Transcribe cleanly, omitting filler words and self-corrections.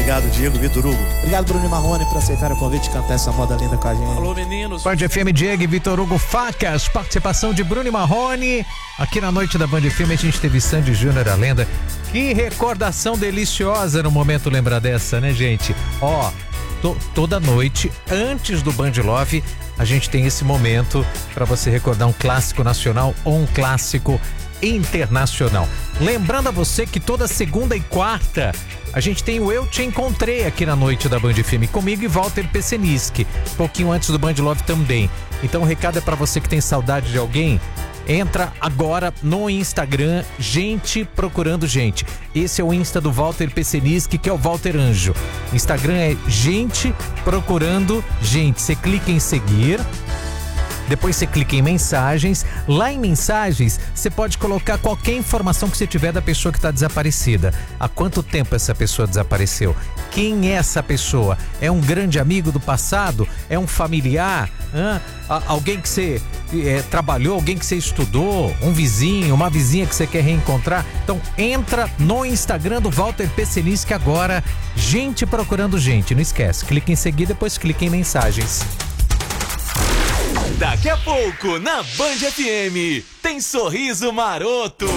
Obrigado, Diego, Vitor Hugo. Obrigado, Bruno e Marrone, por aceitar o convite de cantar essa moda linda com a gente. Alô, meninos. Band FM, Diego e Vitor Hugo Facas, participação de Bruno e Marrone. Aqui na noite da Band FM a gente teve Sandy Júnior, a lenda. Que recordação deliciosa no momento lembrar dessa, né, gente? Ó, toda noite, antes do Band Love, a gente tem esse momento para você recordar um clássico nacional ou um clássico internacional. Lembrando a você que toda segunda e quarta a gente tem o Eu Te Encontrei aqui na noite da Band FM, comigo e Walter Peseniski, pouquinho antes do Band Love também. Então o recado é para você que tem saudade de alguém. Entra agora no Instagram, Gente Procurando Gente. Esse é o Insta do Walter Peseniski, que é o Walter Anjo. Instagram é Gente Procurando Gente. Você clica em seguir, depois você clica em mensagens. Lá em mensagens, você pode colocar qualquer informação que você tiver da pessoa que está desaparecida. Há quanto tempo essa pessoa desapareceu? Quem é essa pessoa? É um grande amigo do passado? É um familiar? Alguém que você trabalhou? Alguém que você estudou? Um vizinho? Uma vizinha que você quer reencontrar? Então entra no Instagram do Walter Peseniski agora, Gente Procurando Gente. Não esquece, clica em seguir, depois clica em mensagens. Daqui a pouco, na Band FM, tem Sorriso Maroto.